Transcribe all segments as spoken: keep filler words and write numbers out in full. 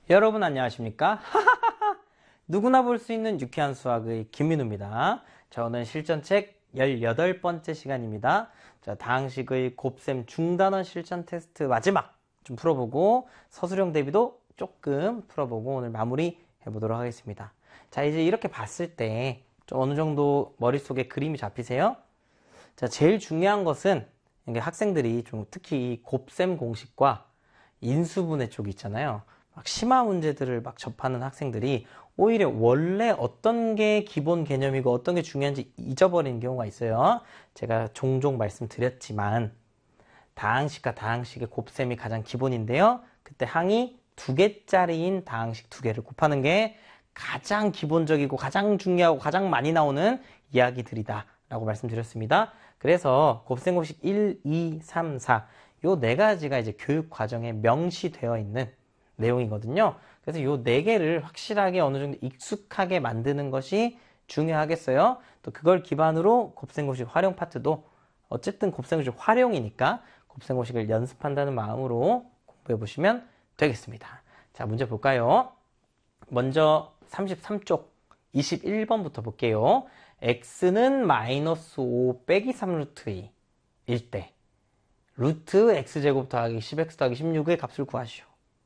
여러분 안녕하십니까? 누구나 볼 수 있는 유쾌한 수학의 김민우입니다. 자, 오늘 실전책 열여덟 번째 시간입니다. 자, 다항식의 곱셈 중단원 실전 테스트 마지막 좀 풀어보고 서술형 대비도 조금 풀어보고 오늘 마무리 해보도록 하겠습니다. 자, 이제 이렇게 봤을 때 좀 어느 정도 머릿속에 그림이 잡히세요? 자, 제일 중요한 것은 학생들이 좀 특히 이 곱셈 공식과 인수분해 쪽 있잖아요. 막 심화 문제들을 막 접하는 학생들이 오히려 원래 어떤 게 기본 개념이고 어떤 게 중요한지 잊어버리는 경우가 있어요. 제가 종종 말씀드렸지만 다항식과 다항식의 곱셈이 가장 기본인데요. 그때 항이 두 개짜리인 다항식 두 개를 곱하는 게 가장 기본적이고 가장 중요하고 가장 많이 나오는 이야기들이다 라고 말씀드렸습니다. 그래서 곱셈 공식 일, 이, 삼, 사 요 네 가지가 이제 교육 과정에 명시되어 있는 내용이거든요. 그래서 요 네 개를 확실하게 어느 정도 익숙하게 만드는 것이 중요하겠어요. 또 그걸 기반으로 곱셈 공식 활용 파트도 어쨌든 곱셈 공식 활용이니까 곱셈 공식을 연습한다는 마음으로 공부해 보시면 되겠습니다. 자, 문제 볼까요? 먼저 삼십삼 쪽 이십일 번부터 볼게요. x는 마이너스 오 빼기 삼 루트 이일 때 루트 x제곱 더하기 십 엑스 더하기 십육의 값을 구하시오.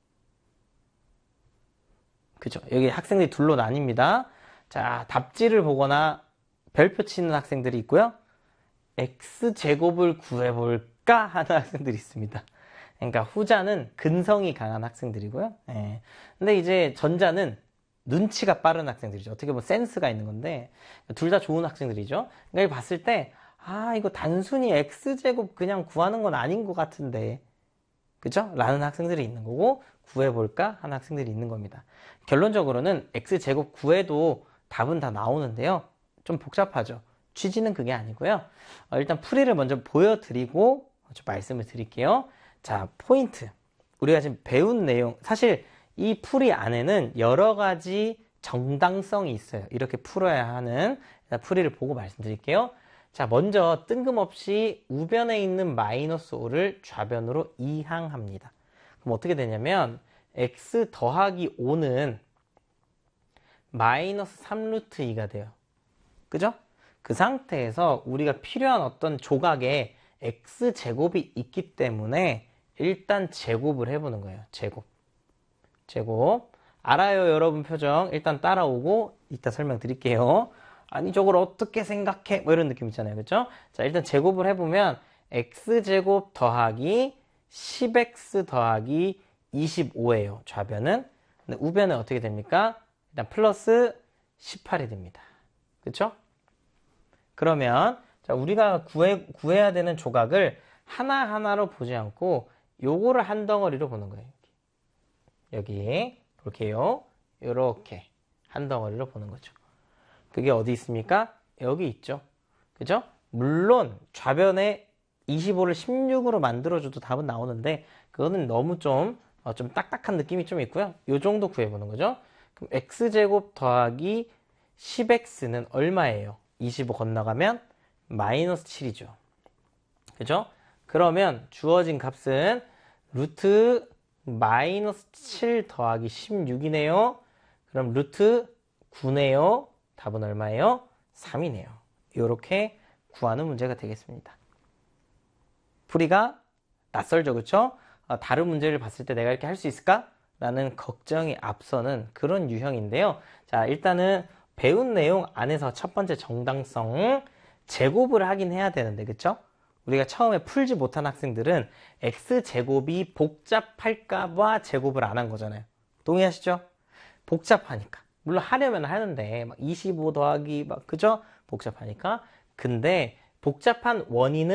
그죠? 여기 학생들이 둘로 나뉩니다. 자, 답지를 보거나 별표 치는 학생들이 있고요. x제곱을 구해볼까 하는 학생들이 있습니다. 그러니까 후자는 근성이 강한 학생들이고요. 예. 근데 이제 전자는 눈치가 빠른 학생들이죠. 어떻게 보면 센스가 있는 건데 둘 다 좋은 학생들이죠. 그러니까 봤을 때 아, 이거 단순히 x제곱 그냥 구하는 건 아닌 것 같은데 그죠? 라는 학생들이 있는 거고 구해볼까 하는 학생들이 있는 겁니다. 결론적으로는 x제곱 구해도 답은 다 나오는데요. 좀 복잡하죠. 취지는 그게 아니고요. 어, 일단 풀이를 먼저 보여드리고 좀 말씀을 드릴게요. 자, 포인트. 우리가 지금 배운 내용, 사실 이 풀이 안에는 여러 가지 정당성이 있어요. 이렇게 풀어야 하는 풀이를 보고 말씀드릴게요. 자, 먼저 뜬금없이 우변에 있는 마이너스 오를 좌변으로 이항합니다. 그럼 어떻게 되냐면 x 더하기 오는 마이너스 삼 루트 이가 돼요. 그죠? 그 상태에서 우리가 필요한 어떤 조각에 x제곱이 있기 때문에 일단 제곱을 해보는 거예요. 제곱. 제곱. 알아요, 여러분 표정. 일단 따라오고 이따 설명드릴게요. 아니, 저걸 어떻게 생각해? 뭐 이런 느낌 있잖아요. 그죠? 자, 일단 제곱을 해보면 x제곱 더하기 십 엑스 더하기 이십오예요. 좌변은. 근데 우변은 어떻게 됩니까? 일단 플러스 십팔이 됩니다. 그쵸? 그러면 자, 우리가 구해, 구해야 되는 조각을 하나하나로 보지 않고 요거를 한 덩어리로 보는 거예요. 여기, 여기 볼게요. 요렇게 한 덩어리로 보는 거죠. 그게 어디 있습니까? 여기 있죠. 그죠? 물론 좌변에 이십오를 십육으로 만들어줘도 답은 나오는데 그거는 너무 좀, 어, 좀 딱딱한 느낌이 좀 있고요. 요 정도 구해보는 거죠. 그럼 x제곱 더하기 십 엑스는 얼마예요? 이십오 건너가면 마이너스 칠이죠. 그죠? 그러면 주어진 값은 루트 마이너스 칠 더하기 십육이네요. 그럼 루트 구네요. 답은 얼마예요? 삼이네요. 이렇게 구하는 문제가 되겠습니다. 풀이가 낯설죠, 그렇죠? 어, 다른 문제를 봤을 때 내가 이렇게 할 수 있을까? 라는 걱정이 앞서는 그런 유형인데요. 자, 일단은 배운 내용 안에서 첫 번째 정당성 제곱을 하긴 해야 되는데, 그렇죠? 우리가 처음에 풀지 못한 학생들은 x제곱이 복잡할까 봐 제곱을 안 한 거잖아요. 동의하시죠? 복잡하니까. 물론 하려면 하는데 막 이십오 더하기 막 그죠? 복잡하니까. 근데 복잡한 원인은